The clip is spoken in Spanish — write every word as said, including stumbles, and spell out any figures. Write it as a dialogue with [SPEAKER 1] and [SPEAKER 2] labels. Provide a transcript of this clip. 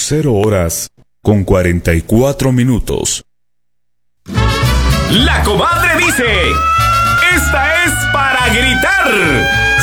[SPEAKER 1] cero horas con cuarenta y cuatro minutos.
[SPEAKER 2] La comadre dice, esta es para gritar.